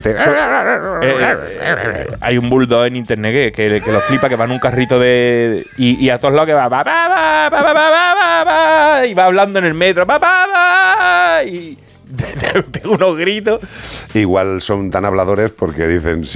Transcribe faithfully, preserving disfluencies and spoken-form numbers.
Eh, eh, hay un bulldog en internet que, que, que lo flipa, que va en un carrito de y, y a todos lados que va, va, va, va, va, va, va, va, va, y va hablando en el metro, va, va, va, y pega unos gritos. Igual son tan habladores porque dicen